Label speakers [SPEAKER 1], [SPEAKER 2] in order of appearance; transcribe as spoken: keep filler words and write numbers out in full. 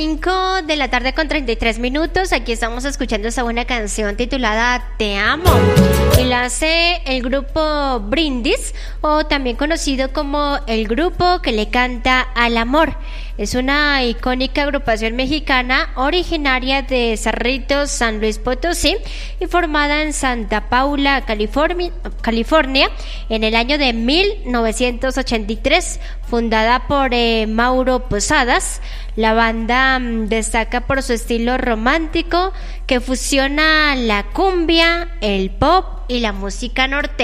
[SPEAKER 1] cinco de la tarde con treinta y tres minutos. Aquí estamos escuchando esta buena canción titulada Te Amo. Y la hace el grupo Brindis, o también conocido como el grupo que le canta al amor. Es una icónica agrupación mexicana originaria de Cerritos, San Luis Potosí, y formada en Santa Paula, California, California en el año de mil novecientos ochenta y tres, fundada por eh, Mauro Posadas. La banda mmm, destaca por su estilo romántico que fusiona la cumbia, el pop y la música norteña.